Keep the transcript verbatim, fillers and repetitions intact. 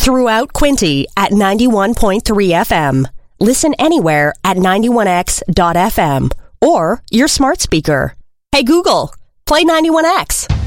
Throughout Quinte at ninety-one point three F M. Listen anywhere at ninety-one X dot F M or your smart speaker. Hey Google, play ninety-one X.